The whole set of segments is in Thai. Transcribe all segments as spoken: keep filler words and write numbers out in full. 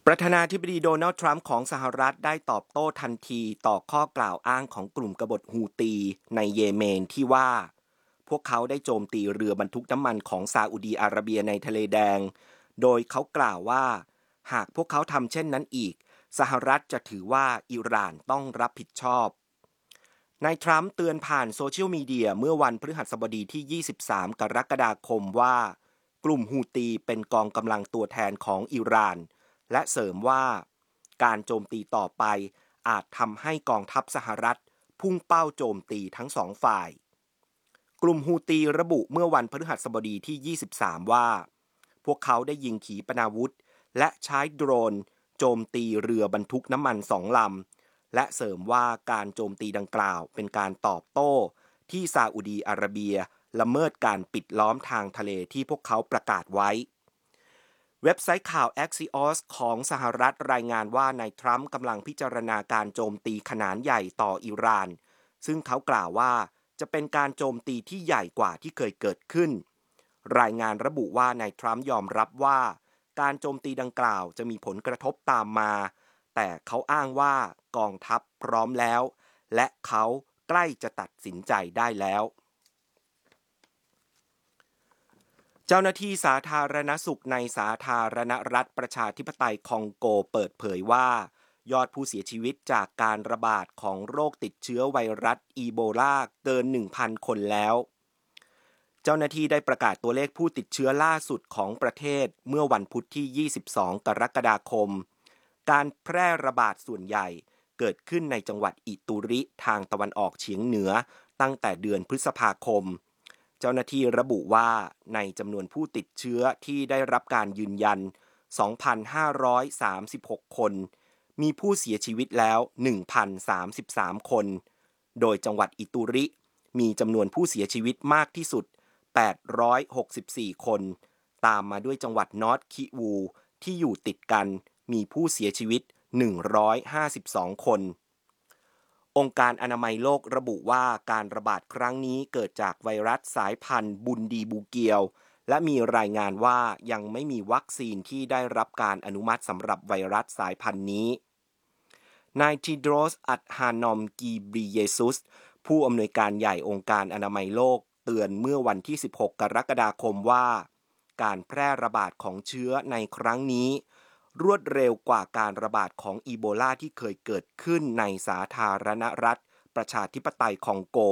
ประธานาธิบดีโดนัลด์ทรัมป์ของสหรัฐได้ตอบโต้ทันทีต่อข้อกล่าวอ้างของกลุ่มกบฏฮูตีในเยเมนที่ว่าพวกเขาได้โจมตีเรือบรรทุกน้ำมันของซาอุดีอาระเบียในทะเลแดงโดยเขากล่าวว่าหากพวกเขาทำเช่นนั้นอีกสหรัฐจะถือว่าอิหร่านต้องรับผิดชอบนายทรัมป์เตือนผ่านโซเชียลมีเดียเมื่อวันพฤหัสบดีที่ยี่สิบสามกรกฎาคมว่ากลุ่มฮูตีเป็นกองกำลังตัวแทนของอิหร่านและเสริมว่าการโจมตีต่อไปอาจทำให้กองทัพสหรัฐพุ่งเป้าโจมตีทั้งสองฝ่ายกลุ่มฮูตีระบุเมื่อวันพฤหัสบดีที่ยี่สิบสามว่าพวกเขาได้ยิงขีปนาวุธและใช้โดรนโจมตีเรือบรรทุกน้ำมันสองลำและเสริมว่าการโจมตีดังกล่าวเป็นการตอบโต้ที่ซาอุดีอาระเบียละเมิดการปิดล้อมทางทะเลที่พวกเขาประกาศไว้เว็บไซต์ข่าว Axios ของสหรัฐรายงานว่านายทรัมป์กำลังพิจารณาการโจมตีขนาดใหญ่ต่ออิหร่านซึ่งเขากล่าวว่าจะเป็นการโจมตีที่ใหญ่กว่าที่เคยเกิดขึ้นรายงานระบุว่านายทรัมป์ยอมรับว่าการโจมตีดังกล่าวจะมีผลกระทบตามมาแต่เขาอ้างว่ากองทัพพร้อมแล้วและเขาใกล้จะตัดสินใจได้แล้วเจ้าหน้าที่สาธารณสุขในสาธารณรัฐประชาธิปไตยคองโกเปิดเผยว่ายอดผู้เสียชีวิตจากการระบาดของโรคติดเชื้อไวรัสอีโบลาเกิน หนึ่งพัน คนแล้วเจ้าหน้าที่ได้ประกาศตัวเลขผู้ติดเชื้อล่าสุดของประเทศเมื่อวันพุธที่ยี่สิบสองกรกฎาคมการแพร่ระบาดส่วนใหญ่เกิดขึ้นในจังหวัดอิตุริทางตะวันออกเฉียงเหนือตั้งแต่เดือนพฤษภาคมเจ้าหน้าที่ระบุว่าในจำนวนผู้ติดเชื้อที่ได้รับการยืนยัน สองพันห้าร้อยสามสิบหก คนมีผู้เสียชีวิตแล้ว หนึ่งพันสามสิบสาม คนโดยจังหวัดอิตุริมีจำนวนผู้เสียชีวิตมากที่สุดแปดร้อยหกสิบสี่คนตามมาด้วยจังหวัดนอร์ทคิวูที่อยู่ติดกันมีผู้เสียชีวิตหนึ่งร้อยห้าสิบสองคนองค์การอนามัยโลกระบุว่าการระบาดครั้งนี้เกิดจากไวรัสสายพันธุ์บุนดีบูเกียวและมีรายงานว่ายังไม่มีวัคซีนที่ได้รับการอนุมัติสำหรับไวรัสสายพันธุ์นี้นายทีโดรส อัดฮานอม กีบริเยซุสผู้อำนวยการใหญ่องค์การอนามัยโลกเตือนเมื่อวันที่สิบหกกรกฎาคมว่าการแพร่ระบาดของเชื้อในครั้งนี้รวดเร็วกว่าการระบาดของอีโบลาที่เคยเกิดขึ้นในสาธารณรัฐประชาธิปไตยคองโก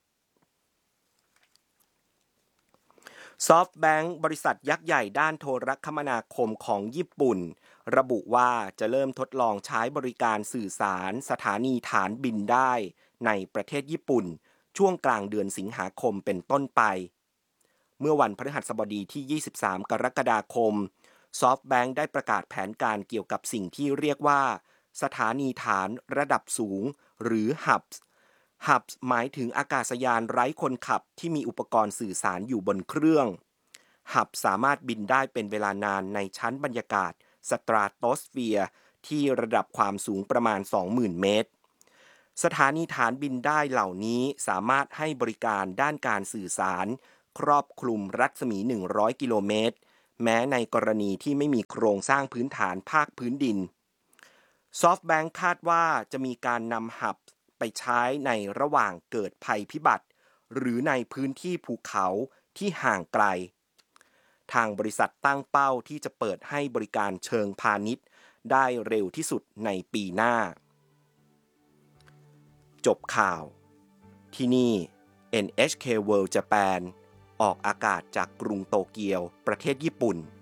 ซอฟต์แบงก์บริษัทยักษ์ใหญ่ด้านโทรคมนาคมของญี่ปุ่นระบุว่าจะเริ่มทดลองใช้บริการสื่อสารสถานีฐานบินได้ในประเทศญี่ปุ่นช่วงกลางเดือนสิงหาคมเป็นต้นไปเมื่อวันพฤหัสบดีที่ยี่สิบสามกรกฎาคมซอฟต์แบงก์ได้ประกาศแผนการเกี่ยวกับสิ่งที่เรียกว่าสถานีฐานระดับสูงหรือ Hubs Hubs หมายถึงอากาศยานไร้คนขับที่มีอุปกรณ์สื่อสารอยู่บนเครื่อง Hubs สามารถบินได้เป็นเวลานานในชั้นบรรยากาศสตราโตสเฟียร์ที่ระดับความสูงประมาณ สองหมื่น เมตรสถานีฐานบินได้เหล่านี้สามารถให้บริการด้านการสื่อสารครอบคลุมรัศมีหนึ่งร้อยกิโลเมตรแม้ในกรณีที่ไม่มีโครงสร้างพื้นฐานภาคพื้นดินซอฟต์แบงก์คาดว่าจะมีการนำฮับไปใช้ในระหว่างเกิดภัยพิบัติหรือในพื้นที่ภูเขาที่ห่างไกลทางบริษัทตั้งเป้าที่จะเปิดให้บริการเชิงพาณิชย์ได้เร็วที่สุดในปีหน้าจบข่าวที่นี่ เอ็น เอช เค World Japan ออกอากาศจากกรุงโตเกียวประเทศญี่ปุ่น